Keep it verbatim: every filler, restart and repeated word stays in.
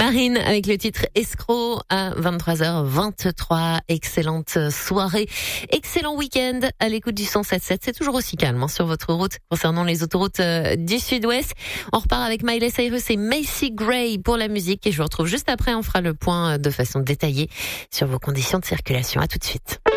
Marine avec le titre Escroc à vingt-trois heures vingt-trois. Excellente soirée, excellent week-end à l'écoute du cent sept sept. C'est toujours aussi calme hein, sur votre route concernant les autoroutes euh, du Sud-Ouest. On repart avec Miley Cyrus et Macy Gray pour la musique et je vous retrouve juste après. On fera le point de façon détaillée sur vos conditions de circulation. À tout de suite.